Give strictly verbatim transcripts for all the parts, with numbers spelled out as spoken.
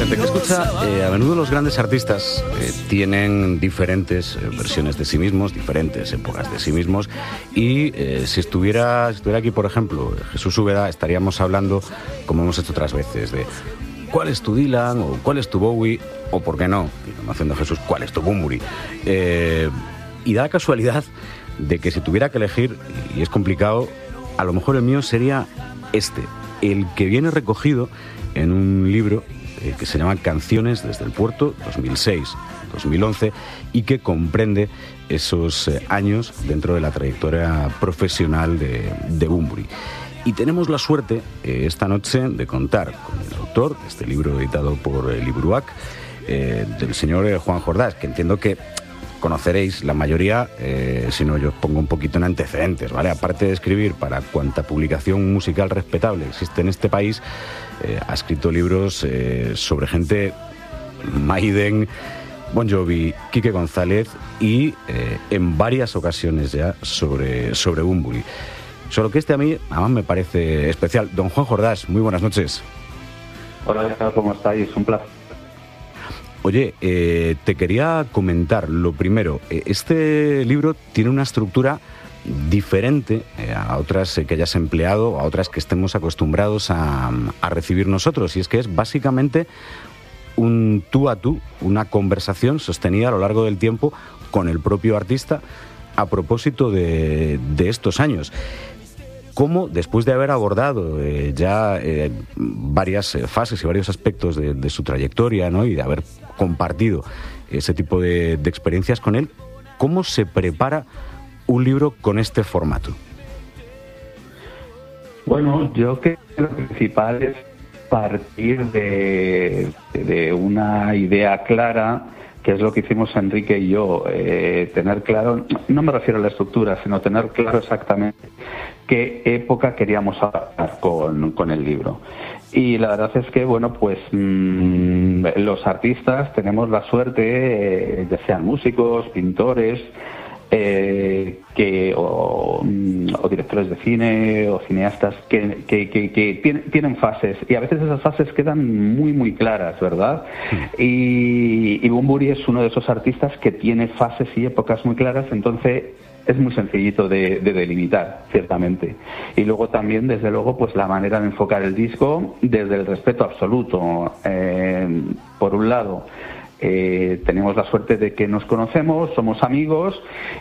Gente que escucha, eh, a menudo los grandes artistas eh, tienen diferentes eh, versiones de sí mismos, diferentes épocas de sí mismos, y eh, si, estuviera, si estuviera aquí, por ejemplo, Jesús Úbeda, estaríamos hablando, como hemos hecho otras veces, de cuál es tu Dylan, o cuál es tu Bowie, o por qué no, haciendo Jesús, cuál es tu Bunbury. Eh, y da la casualidad de que si tuviera que elegir, y es complicado, a lo mejor el mío sería este, el que viene recogido en un libro eh, que se llama Canciones desde el Puerto, dos mil seis a dos mil once, y que comprende esos eh, años dentro de la trayectoria profesional de, de Bunbury. Y tenemos la suerte eh, esta noche de contar con el autor de este libro editado por eh, Libruac, eh, del señor eh, Juan Jordás, que entiendo que conoceréis la mayoría, eh, si no yo os pongo un poquito en antecedentes, ¿vale? Aparte de escribir para cuanta publicación musical respetable existe en este país, eh, ha escrito libros eh, sobre gente, Maiden, Bon Jovi, Quique González y eh, en varias ocasiones ya sobre, sobre Bunbury. Solo que este a mí además me parece especial. Don Juan Jordás, muy buenas noches. Hola, ¿cómo estáis? Un placer. Oye, eh, te quería comentar, lo primero, eh, este libro tiene una estructura diferente eh, a otras eh, que hayas empleado, a otras que estemos acostumbrados a, a recibir nosotros, y es que es básicamente un tú a tú, una conversación sostenida a lo largo del tiempo con el propio artista a propósito de, de estos años. Cómo, después de haber abordado eh, ya eh, varias eh, fases y varios aspectos de, de su trayectoria, ¿no? Y de haber compartido ese tipo de, de experiencias con él, ¿cómo se prepara un libro con este formato? Bueno, yo creo que lo principal es partir de, de una idea clara, que es lo que hicimos Enrique y yo, eh, tener claro, no me refiero a la estructura, sino tener claro exactamente qué época queríamos hablar con, con el libro. Y la verdad es que, bueno, pues mmm, los artistas tenemos la suerte, eh, ya sean músicos, pintores, eh, que o, o directores de cine o cineastas que, que, que, que tienen, tienen fases, y a veces esas fases quedan muy muy claras, ¿verdad? Y, y Bunbury es uno de esos artistas que tiene fases y épocas muy claras, entonces es muy sencillito de, de delimitar, ciertamente. Y luego también, desde luego, pues la manera de enfocar el disco desde el respeto absoluto. Eh, por un lado, Eh, tenemos la suerte de que nos conocemos, somos amigos,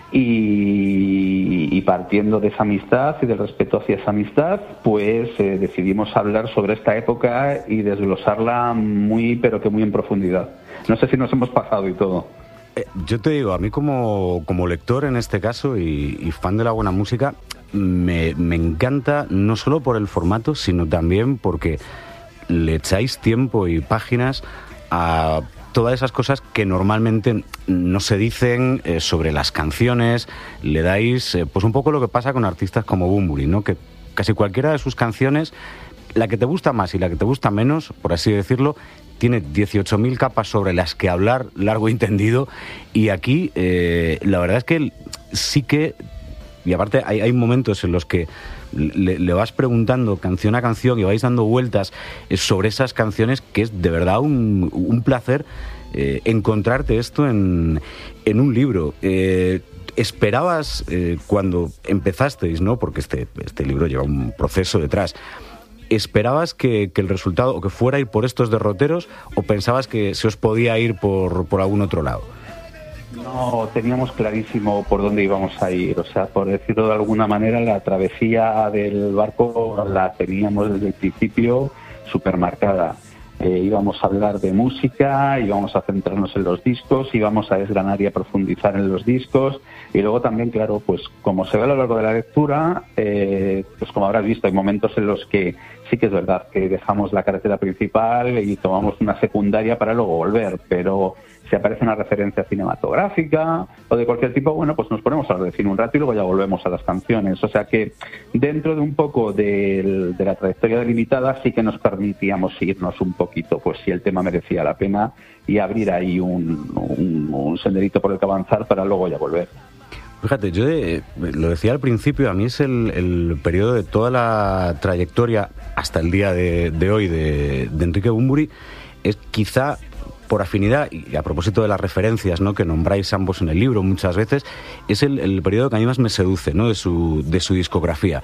y, y partiendo de esa amistad y del respeto hacia esa amistad, pues eh, decidimos hablar sobre esta época y desglosarla muy, pero que muy en profundidad. No sé si nos hemos pasado y todo. Eh, yo te digo, a mí como, como lector en este caso y, y fan de la buena música, me, me encanta no solo por el formato, sino también porque le echáis tiempo y páginas a todas esas cosas que normalmente no se dicen eh, sobre las canciones. Le dais eh, pues un poco lo que pasa con artistas como Bunbury, ¿no? Que casi cualquiera de sus canciones, la que te gusta más y la que te gusta menos, por así decirlo, tiene dieciocho mil capas sobre las que hablar largo y tendido, y aquí eh, la verdad es que sí que, y aparte hay, hay momentos en los que Le, le vas preguntando canción a canción y vais dando vueltas sobre esas canciones, que es de verdad un, un placer eh, encontrarte esto en, en un libro. Eh, ¿Esperabas eh, cuando empezasteis, ¿no? Porque este, este libro lleva un proceso detrás, ¿esperabas que, que el resultado o que fuera ir por estos derroteros, o pensabas que se os podía ir por, por algún otro lado? No, teníamos clarísimo por dónde íbamos a ir. O sea, por decirlo de alguna manera, la travesía del barco la teníamos desde el principio supermarcada. Eh, íbamos a hablar de música, íbamos a centrarnos en los discos, íbamos a desgranar y a profundizar en los discos, y luego también, claro, pues como se ve a lo largo de la lectura, eh, pues como habrás visto, hay momentos en los que sí que es verdad que dejamos la carretera principal y tomamos una secundaria para luego volver, pero si aparece una referencia cinematográfica o de cualquier tipo, bueno, pues nos ponemos a hablar de cine un rato y luego ya volvemos a las canciones. O sea que dentro de un poco de, de la trayectoria delimitada sí que nos permitíamos irnos un poquito, pues si el tema merecía la pena, y abrir ahí un, un, un senderito por el que avanzar para luego ya volver. Fíjate, yo eh, lo decía al principio, a mí es el, el periodo de toda la trayectoria hasta el día de, de hoy de, de Enrique Bunbury, es quizá, por afinidad, y a propósito de las referencias, ¿no?, que nombráis ambos en el libro muchas veces, es el, el periodo que a mí más me seduce, ¿no?, de su, de su discografía.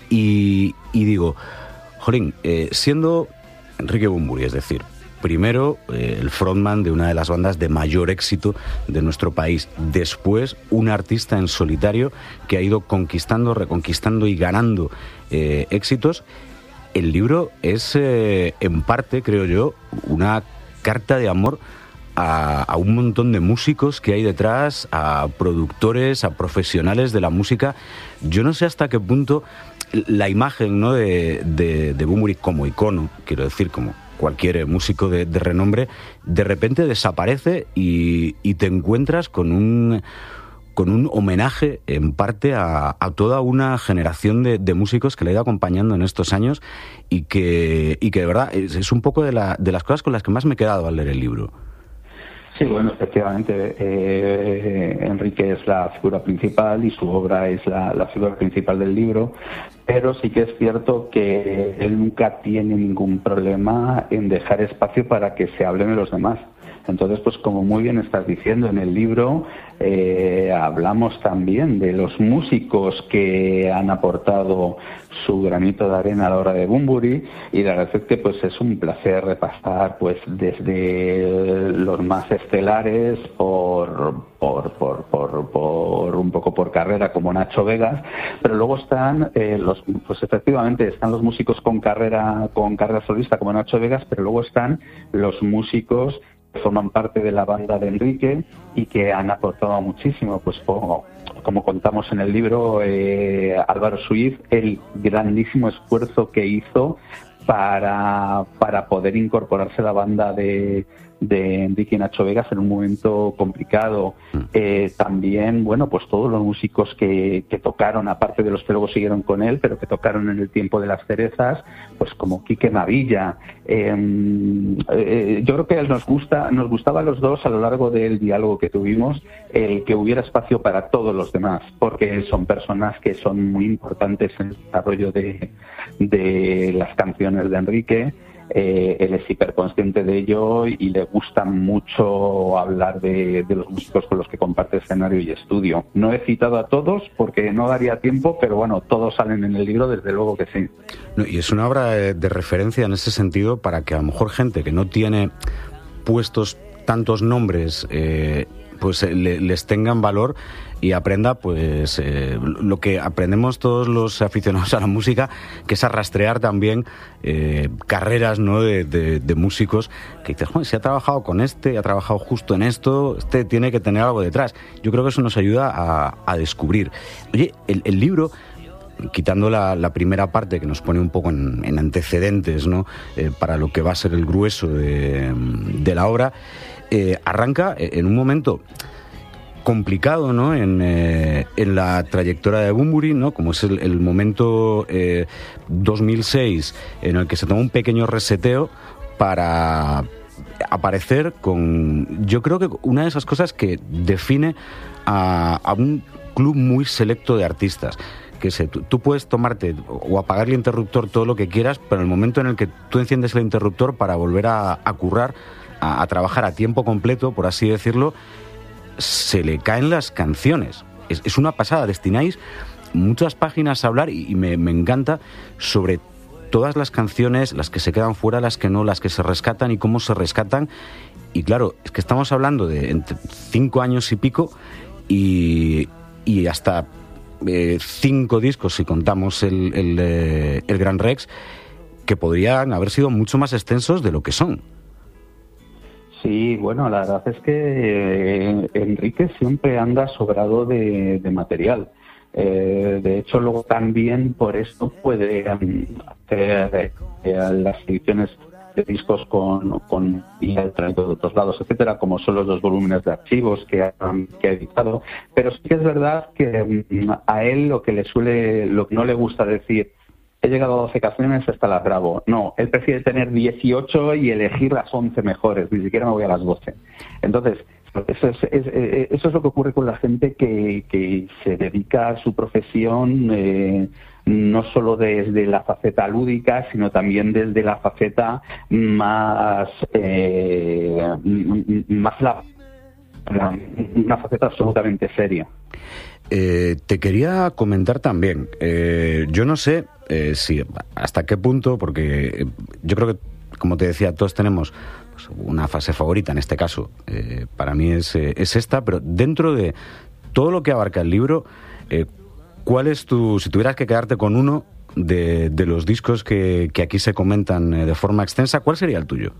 Y, y digo, jolín, eh, siendo Enrique Bunbury, es decir, primero eh, el frontman de una de las bandas de mayor éxito de nuestro país, después un artista en solitario que ha ido conquistando, reconquistando y ganando eh, éxitos, el libro es, eh, en parte, creo yo, una carta de amor a, a un montón de músicos que hay detrás, a productores, a profesionales de la música. Yo no sé hasta qué punto la imagen, ¿no?, de, de, de Bunbury como icono, quiero decir, como cualquier músico de, de renombre, de repente desaparece y, y te encuentras con un... con un homenaje en parte a, a toda una generación de, de músicos que le ha ido acompañando en estos años y que, y que de verdad es, es un poco de, la, de las cosas con las que más me he quedado al leer el libro. Sí, bueno, efectivamente, eh, Enrique es la figura principal y su obra es la, la figura principal del libro, pero sí que es cierto que él nunca tiene ningún problema en dejar espacio para que se hablen de los demás. Entonces, pues como muy bien estás diciendo, en el libro eh, hablamos también de los músicos que han aportado su granito de arena a la hora de Bunbury, y la verdad es que pues es un placer repasar pues desde los más estelares por por por por, por un poco por carrera, como Nacho Vegas, pero luego están eh, los pues efectivamente están los músicos con carrera con carrera solista como Nacho Vegas, pero luego están los músicos que forman parte de la banda de Enrique y que han aportado muchísimo, pues como, como contamos en el libro, eh, Álvaro Suiz, el grandísimo esfuerzo que hizo para, para poder incorporarse a la banda de, de Enrique y Nacho Vegas en un momento complicado. Eh, también, bueno, pues todos los músicos que, que tocaron, aparte de los que luego siguieron con él, pero que tocaron en el tiempo de las cerezas, pues como Quique Mavilla. Eh, eh, yo creo que nos gusta, nos gustaba a los dos a lo largo del diálogo que tuvimos el que hubiera espacio para todos los demás, porque son personas que son muy importantes en el desarrollo de, de las canciones de Enrique. Eh, él es hiperconsciente de ello y le gusta mucho hablar de, de los músicos con los que comparte escenario y estudio. No he citado a todos porque no daría tiempo, pero bueno, todos salen en el libro, desde luego que sí. No, y es una obra de, de referencia en ese sentido para que a lo mejor gente que no tiene puestos tantos nombres eh, pues eh, le, les tengan valor y aprenda pues eh, lo que aprendemos todos los aficionados a la música, que es a rastrear también eh, carreras, ¿no?, de, de, de músicos que dices, joder, si ha trabajado con este, ha trabajado justo en esto, este tiene que tener algo detrás. Yo creo que eso nos ayuda a, a descubrir. Oye, el, el libro, quitando la, la primera parte que nos pone un poco en, en antecedentes, ¿no?, eh, para lo que va a ser el grueso de, de la obra, eh, arranca en un momento complicado, ¿no?, en, eh, en la trayectoria de Bunbury, ¿no?, como es el, el momento eh, dos mil seis, en el que se toma un pequeño reseteo para aparecer con, yo creo que una de esas cosas que define a, a un club muy selecto de artistas. Que sé, tú, tú puedes tomarte o apagar el interruptor todo lo que quieras, pero en el momento en el que tú enciendes el interruptor para volver a, a currar, a, a trabajar a tiempo completo, por así decirlo, se le caen las canciones. Es, es una pasada. Destináis muchas páginas a hablar y, y me, me encanta sobre todas las canciones, las que se quedan fuera, las que no, las que se rescatan y cómo se rescatan. Y claro, es que estamos hablando de entre cinco años y pico y, y hasta eh, cinco discos, si contamos el, el, eh, el Gran Rex, que podrían haber sido mucho más extensos de lo que son. Sí, bueno, la verdad es que eh, Enrique siempre anda sobrado de, de material. Eh, de hecho, luego también por esto puede um, hacer eh, las ediciones de discos con, con y el traído de otros lados, etcétera, como son los dos volúmenes de archivos que ha, que ha editado. Pero sí que es verdad que um, a él lo que le suele, lo que no le gusta decir, he llegado a doce canciones, hasta las grabo. No, él prefiere tener dieciocho y elegir las once mejores, ni siquiera me voy a las doce. Entonces, Eso es, es, eso es lo que ocurre con la gente que, que se dedica a su profesión, eh, no solo desde la faceta lúdica, sino también desde la faceta más, eh, más la, la, una faceta absolutamente seria. Eh, te quería comentar también, eh, yo no sé eh, si hasta qué punto, porque yo creo que, como te decía, todos tenemos pues, una fase favorita, en este caso, eh, para mí es, eh, es esta, pero dentro de todo lo que abarca el libro, eh, ¿cuál es tu, si tuvieras que quedarte con uno de, de los discos que, que aquí se comentan eh, de forma extensa, ¿cuál sería el tuyo?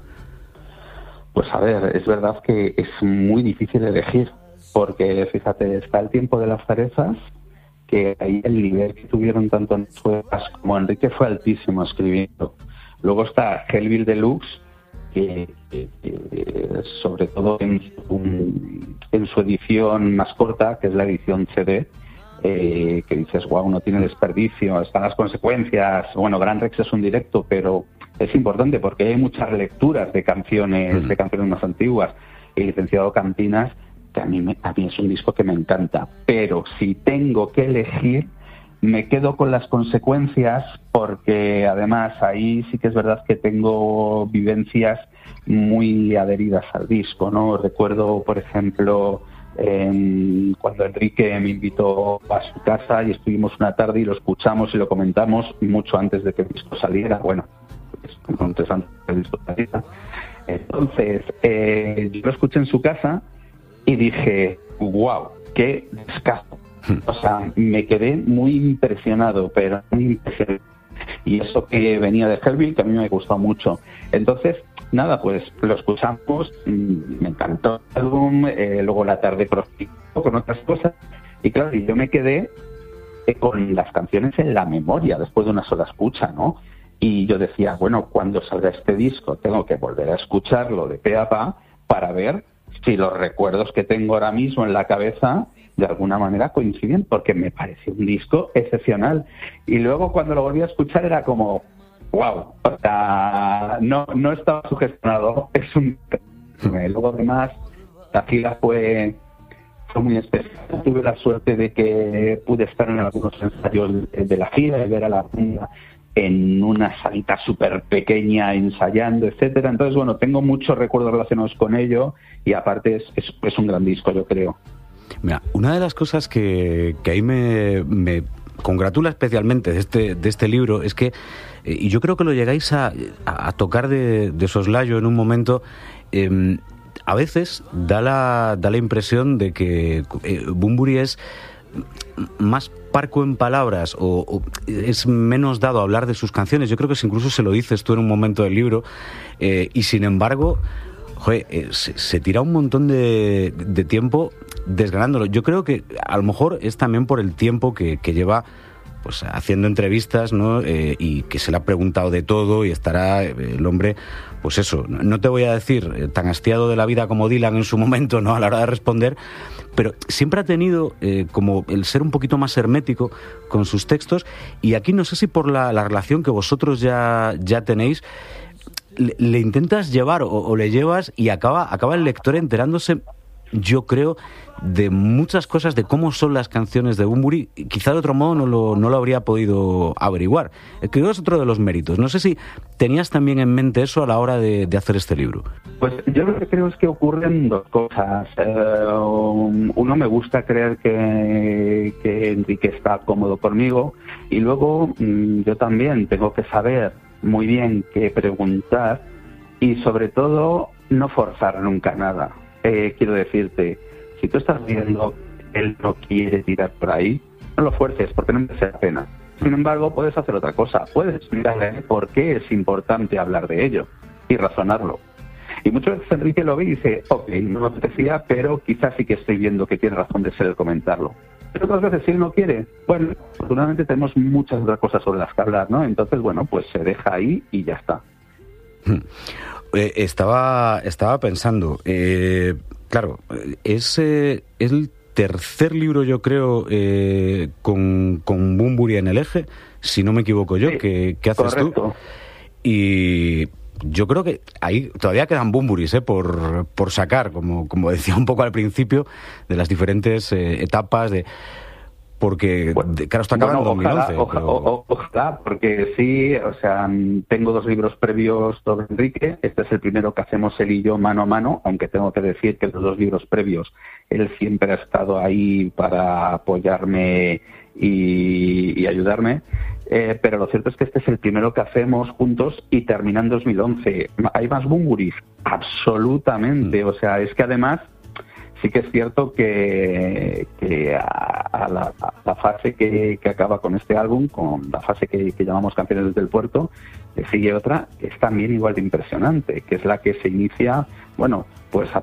Pues a ver, es verdad que es muy difícil elegir, porque fíjate, está El tiempo de las cerezas, que ahí el nivel que tuvieron tanto Suegas como Enrique fue altísimo escribiendo. Luego está Hellbill Deluxe, que, que, que sobre todo en su, en su edición más corta, que es la edición C D, eh, que dices, wow, no tiene desperdicio, están las consecuencias. Bueno, Gran Rex es un directo, pero es importante porque hay muchas lecturas de canciones, uh-huh. de canciones más antiguas. El licenciado Campinas, que a mí, me, a mí es un disco que me encanta, pero si tengo que elegir, me quedo con las consecuencias, porque además ahí sí que es verdad que tengo vivencias muy adheridas al disco, ¿no? Recuerdo, por ejemplo, eh, cuando Enrique me invitó a su casa y estuvimos una tarde y lo escuchamos y lo comentamos mucho antes de que el disco saliera. Bueno, con tres antes del disco saliera. Entonces, eh, yo lo escuché en su casa y dije, wow, qué descaso. O sea, me quedé muy impresionado, pero muy impresionado. Y eso que venía de Hellbill, que a mí me gustó mucho. Entonces, nada, pues lo escuchamos, me encantó el álbum, eh, luego la tarde prosiguió con otras cosas. Y claro, yo me quedé eh, con las canciones en la memoria después de una sola escucha, ¿no? Y yo decía, bueno, cuando salga este disco tengo que volver a escucharlo de pe a pa para ver si los recuerdos que tengo ahora mismo en la cabeza de alguna manera coinciden, porque me pareció un disco excepcional. Y luego cuando lo volví a escuchar era como, wow, o sea, no, no estaba sugestionado, es un... Luego además la gira fue, fue muy especial. Tuve la suerte de que pude estar en algunos ensayos de la gira y ver a la banda en una salita súper pequeña ensayando, etcétera. Entonces, bueno, tengo muchos recuerdos relacionados con ello y aparte es, es, es un gran disco, yo creo. Mira, una de las cosas que, que ahí me, me congratula especialmente de este, de este libro es que, eh, y yo creo que lo llegáis a, a, a tocar de, de soslayo en un momento, eh, a veces da la, da la impresión de que eh, Bunbury es más parco en palabras o, o es menos dado a hablar de sus canciones. Yo creo que incluso se lo dices tú en un momento del libro, eh, y sin embargo, joder, eh, se, se tira un montón de, de tiempo desgranándolo. Yo creo que a lo mejor es también por el tiempo que, que lleva pues haciendo entrevistas, ¿no? Eh, y que se le ha preguntado de todo y estará el hombre, pues eso, no te voy a decir eh, tan hastiado de la vida como Dylan en su momento, ¿no? A la hora de responder, pero siempre ha tenido eh, como el ser un poquito más hermético con sus textos, y aquí no sé si por la, la relación que vosotros ya, ya tenéis, le, le intentas llevar o, o le llevas y acaba, acaba el lector enterándose, yo creo, de muchas cosas, de cómo son las canciones de Bunbury. Quizá de otro modo no lo, no lo habría podido averiguar. Creo que es otro de los méritos. No sé si tenías también en mente eso a la hora de, de hacer este libro. Pues yo lo que creo es que ocurren dos cosas. Eh, uno, me gusta creer que, que Enrique está cómodo conmigo, y luego yo también tengo que saber muy bien qué preguntar y sobre todo no forzar nunca nada. Eh, quiero decirte, si tú estás viendo que él no quiere tirar por ahí, no lo fuerces, porque no merece la pena. Sin embargo, puedes hacer otra cosa. Puedes explicarle por qué es importante hablar de ello y razonarlo. Y muchas veces Enrique lo ve y dice, ok, no me apetecía, pero quizás sí que estoy viendo que tiene razón de ser el comentarlo. Pero otras veces, si él no quiere, bueno, afortunadamente tenemos muchas otras cosas sobre las que hablar, ¿no? Entonces, bueno, pues se deja ahí y ya está. Eh, estaba, estaba pensando, eh, claro, es, eh, es el tercer libro, yo creo, eh, con, con Bunbury en el eje, si no me equivoco yo, sí, que, que haces correcto. tú. Y yo creo que ahí todavía quedan bumburis, ¿eh? por, por sacar, como, como decía un poco al principio, de las diferentes eh, etapas de... Porque, bueno, claro, está acabando bueno, dos mil once. Ojalá, pero... o, ojalá, porque sí, o sea, tengo dos libros previos sobre Enrique. Este es el primero que hacemos él y yo mano a mano, aunque tengo que decir que los dos libros previos, él siempre ha estado ahí para apoyarme y, y ayudarme. Eh, pero lo cierto es que este es el primero que hacemos juntos y termina en dos mil once. ¿Hay más bumburis? Absolutamente. O sea, es que además... Sí que es cierto que, que a, a, la, a la fase que, que acaba con este álbum, con la fase que, que llamamos Canciones desde el Puerto, le sigue otra que es también igual de impresionante, que es la que se inicia, bueno, pues a,